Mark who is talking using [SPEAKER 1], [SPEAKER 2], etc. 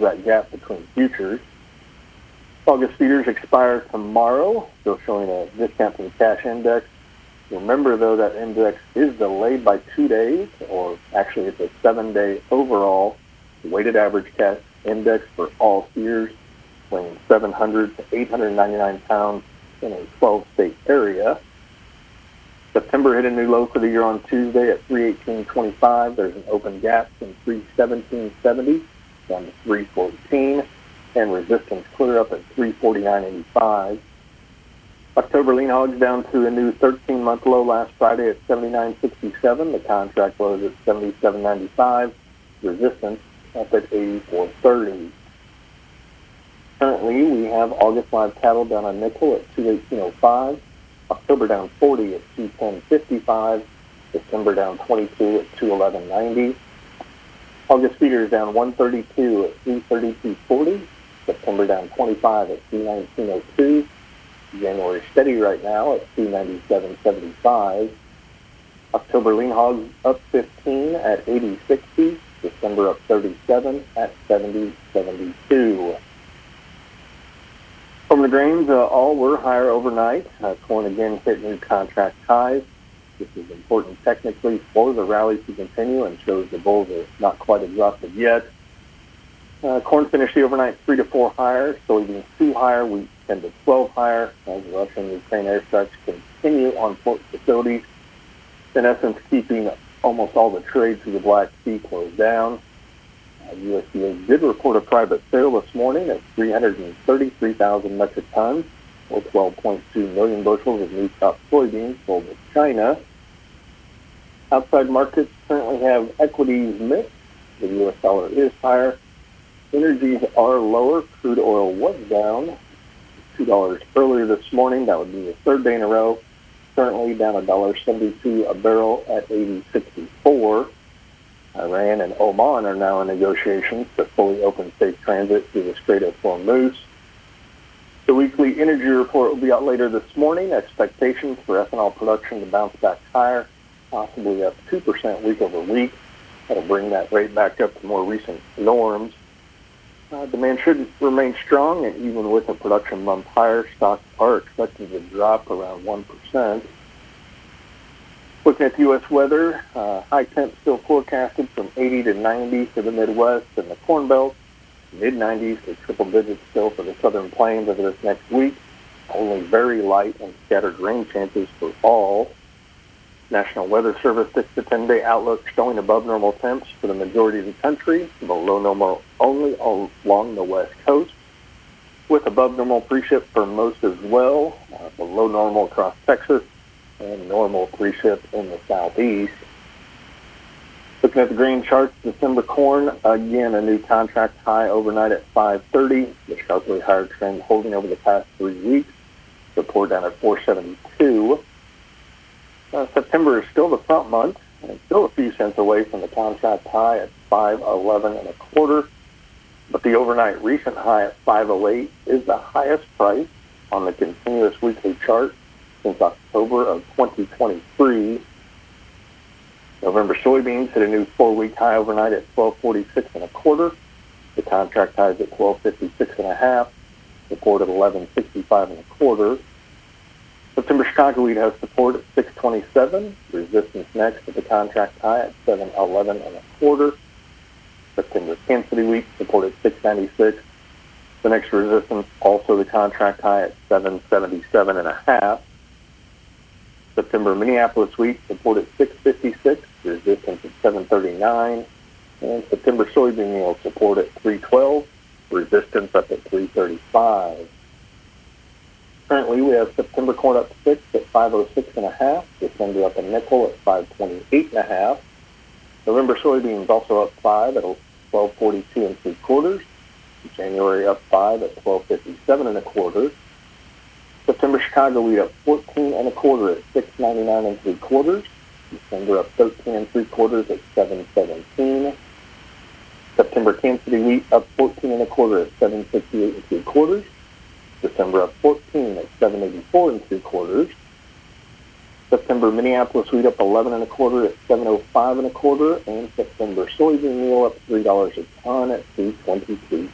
[SPEAKER 1] that gap between futures. August feeders expire tomorrow, still showing a discount to the cash index. Remember, though, that index is delayed by 2 days, or actually it's a 7-day overall weighted average cash index for all feeders, weighing 700 to 899 pounds in a 12-state area. September hit a new low for the year on Tuesday at 318.25. There's an open gap from 317.70 down to 314, and resistance clear up at 349.85. October lean hogs down to a new 13-month low last Friday at 79.67. The contract closed at 77.95. Resistance up at 84.30. Currently, we have August live cattle down a nickel at 218.05. October down 40 at 210.55. December down 22 at 211.90. August feeders down 132 at 332.40. September down 25 at 319.02. January steady right now at 297.75. October lean hogs up 15 at 80.60. December up 37 at 70.72. From the grains, all were higher overnight. Corn again hit new contract highs. This is important technically for the rally to continue and shows the bulls are not quite exhausted yet. Corn finished the overnight 3 to 4 higher, soybeans 2 higher, wheat 10 to 12 higher, as Russia and Ukraine airstrikes continue on port facilities, in essence keeping almost all the trade through the Black Sea closed down. USDA did report a private sale this morning at 333,000 metric tons, or 12.2 million bushels of new crop soybeans sold to China. Outside markets currently have equities mixed. The U.S. dollar is higher. Energies are lower. Crude oil was down $2 earlier this morning. That would be the third day in a row. Currently down $1.72 a barrel at 80.64. Iran and Oman are now in negotiations to fully open safe transit through the Strait of Hormuz. The weekly energy report will be out later this morning. Expectations for ethanol production to bounce back higher, possibly up 2% week over week. That'll bring that rate back up to more recent norms. Demand should remain strong, and even with a production month higher, stocks are expected to drop around 1%. Looking at the U.S. weather, high temps still forecasted from 80 to 90 for the Midwest and the Corn Belt, mid-90s to triple digits still for the Southern Plains over this next week. Only very light and scattered rain chances for fall. National Weather Service 6 to 10-day outlook showing above normal temps for the majority of the country, below normal only along the west coast, with above normal precip for most as well, below normal across Texas, and normal precip in the southeast. Looking at the grain charts, December corn, again, a new contract high overnight at 530. The sharply higher trend holding over the past 3 weeks. Report down at 472. September is still the front month, and still a few cents away from the contract high at 511 and a quarter. But the overnight recent high at 508 is the highest price on the continuous weekly chart since October of 2023. November soybeans hit a new 4-week high overnight at 1246 and a quarter. The contract high is at 1256 and a half. Support at 1165 and a quarter. September Chicago wheat has support at 627. Resistance next at the contract high at 711 and a quarter. September Kansas City wheat support at 696. The next resistance also the contract high at 777 and a half. September Minneapolis wheat support at 656, resistance at 739, and September soybean meal support at 312, resistance up at 335. Currently, we have September corn up 6 at 506 and a half, December up a nickel at 528 and a half. November soybeans also up 5 at 1242 and 3/4. January up 5 at 1257 and a quarter. September Chicago wheat up 14 and a quarter at 699 and 3/4. December up 13 and 3/4 at 717. September Kansas City wheat up 14 and a quarter at 768 and 3/4. December up 14 at 784 and 3/4. September Minneapolis wheat up 11 and a quarter at 705 and a quarter, and September soybean meal up $3 a ton at 323